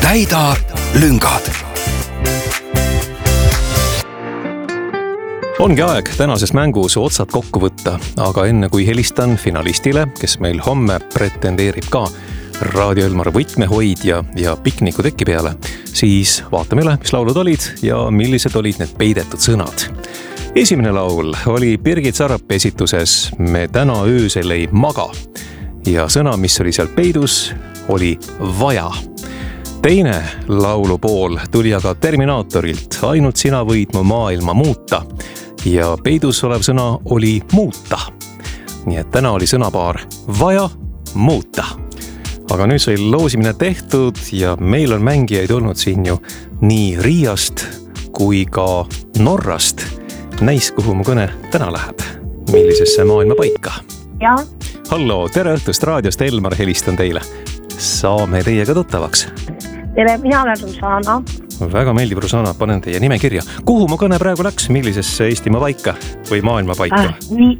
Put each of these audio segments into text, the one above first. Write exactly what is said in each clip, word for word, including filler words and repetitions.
täida lüngad. Ongi aeg tänases mängus otsad kokku võtta, aga enne kui helistan finalistile, kes meil homme pretendeerib ka Raadio Elmar võtmehoidja ja pikniku teki peale, siis vaatame üle, mis laulud olid ja millised olid need peidetud sõnad. Esimene laul oli Birgit Sarapi esituses Me täna öösel ei maga ja sõna, mis oli seal peidus, oli vaja. Teine laulu pool tuli aga Terminaatorilt Ainult sina võid mu maailma muuta ja peidus olev sõna oli muuta. Nii et täna oli sõnapaar vaja muuta. Aga nüüd sai loosimine tehtud ja meil on mängijaid olnud siin ju nii Riiast kui ka Norrast. Näis, kuhu mu kõne täna läheb. Millisesse maailma paika? Ja. Hallo, tere õhtust raadiost, Elmar helistan teile. Saame teiega tuttavaks. Tere, mina olen Rusana. Väga meeldib, Rusana, panen teie nime kirja. Kuhu mu kõne praegu läks? Millisesse Eestimaa paika või maailma paika? Ah, nii,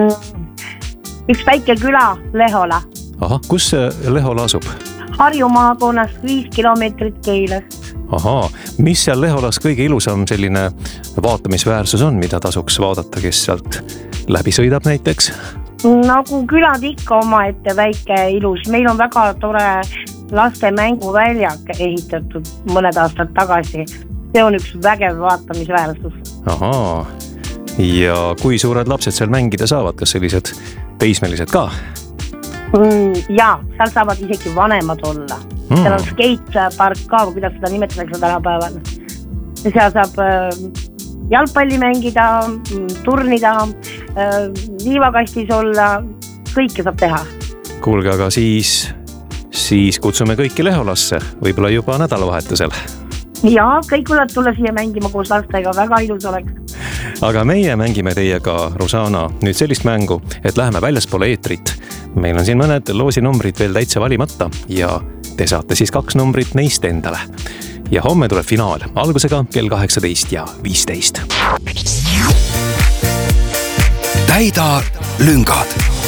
mm, üks väike küla, Lehola. Aha, kus Lehola asub? Harju maakonnast viis kilomeetrit Keilast. Ahaa, mis seal Leholas kõige ilusam selline vaatamisväärsus on, mida tasuks vaadata, kes sealt läbi sõidab näiteks? Nagu külad ikka oma ette väike ilus. Meil on väga tore laste mänguväljak ehitatud mõned aastad tagasi. See on üks vägev vaatamisväärsus. Ahaa, ja kui suured lapsed seal mängida saavad, kas sellised teismelised ka? Mm, ja, seal saavad isegi vanemad olla. Mm. Seal on skatepark ka, kuidas seda nimetatakse tänapäeval. Seal saab äh, jalgpalli mängida, turnida, äh, liivakastis olla, kõike saab teha. Kuulge, aga siis, siis kutsume kõiki Leholasse, võib-olla juba nädalavahetusel. Ja, kõik võivad tulla siia mängima koos lastega, väga ilus oleks. Aga meie mängime teiega, Rusana, nüüd sellist mängu, et läheme väljaspoole eetrit. Meil on siin mõned loosinumbrid veel täitsa valimata ja te saate siis kaks numbrit neist endale. Ja homme tuleb finaal algusega kell kaheksateist ja viisteist. Täida lüngad.